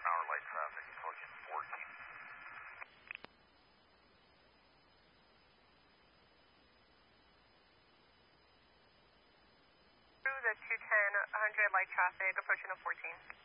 hour light traffic approaching 14. Through the 210, 100 light traffic approaching the 14.